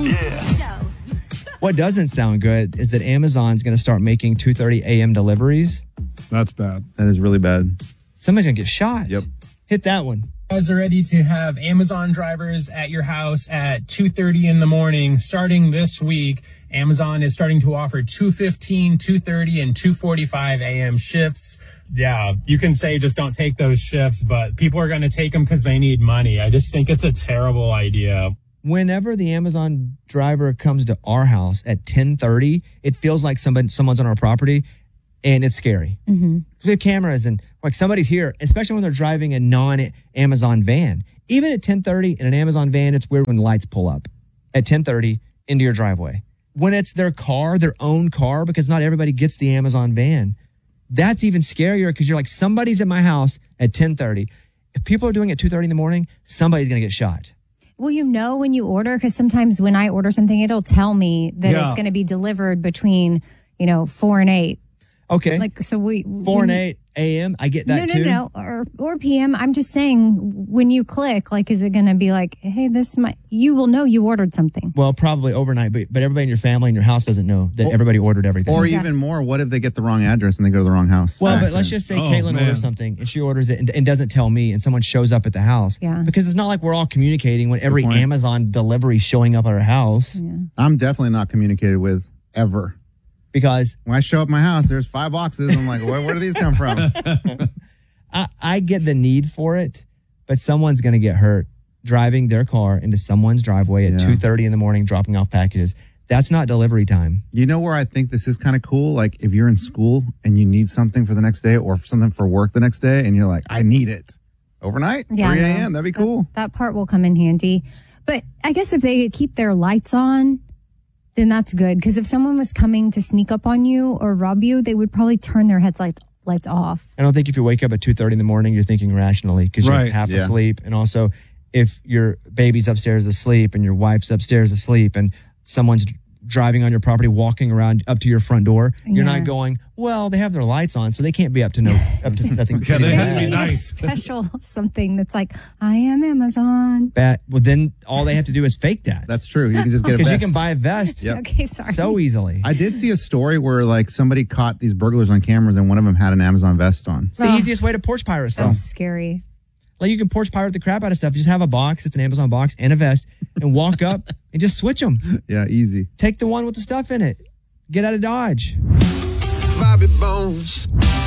Yeah. What doesn't sound good is that Amazon's going to start making 2:30 a.m. deliveries. That's bad. That is really bad. Somebody's going to get shot. Yep. Hit that one. You guys are ready to have Amazon drivers at your house at 2:30 in the morning. Starting this week, Amazon is starting to offer 2:15, 2:30, and 2:45 a.m. shifts. Yeah, you can say just don't take those shifts, but people are going to take them because they need money. I just think it's a terrible idea. Whenever the Amazon driver comes to our house at 10:30, it feels like someone's on our property, and it's scary. Mm-hmm. We have cameras and like somebody's here, especially when they're driving a non-Amazon van. Even at 10:30 in an Amazon van, it's weird when the lights pull up at 10:30 into your driveway. When it's their car, their own car, because not everybody gets the Amazon van, that's even scarier because you're like, somebody's at my house at 10:30. If people are doing it at 2:30 in the morning, somebody's going to get shot. Well, you know when you order, because sometimes when I order something, it'll tell me that it's going to be delivered between, 4 and 8. Okay. Like, so 4 and 8 a.m. I get that too. No. Or p.m. I'm just saying, when you click, like, is it going to be like, hey, you will know you ordered something. Well, probably overnight, but everybody in your family and your house doesn't know that everybody ordered everything. Or even more, what if they get the wrong address and they go to the wrong house? Well, but let's just say Caitlin orders something and she orders it and doesn't tell me, and someone shows up at the house. Yeah. Because it's not like we're all communicating when every Amazon delivery showing up at our house. Yeah. I'm definitely not communicated with ever. Because when I show up at my house, there's 5 boxes. I'm like, where do these come from? I get the need for it, but someone's going to get hurt driving their car into someone's driveway at 2:30 in the morning, dropping off packages. That's not delivery time. You know where I think this is kind of cool? Like if you're in school and you need something for the next day or something for work the next day and you're like, I need it overnight, 3 a.m. That'd be cool. That part will come in handy. But I guess if they keep their lights on, then that's good. Because if someone was coming to sneak up on you or rob you, they would probably turn their lights off. I don't think if you wake up at 2:30 in the morning, you're thinking rationally because you're half asleep. And also, if your baby's upstairs asleep and your wife's upstairs asleep and someone's driving on your property, walking around up to your front door, you're not going, well, they have their lights on, so they can't be up to nothing. Nice. Special something that's like, I am Amazon. Well, then all they have to do is fake that. That's true. You can just get a vest. Because you can buy a vest. Okay, sorry. So easily. I did see a story where like somebody caught these burglars on cameras and one of them had an Amazon vest on. It's the easiest way to porch pirate stuff. That's scary. Like you can porch pirate the crap out of stuff. You just have a box. It's an Amazon box and a vest and walk up and just switch them. Yeah, easy. Take the one with the stuff in it. Get out of Dodge. Bobby Bones.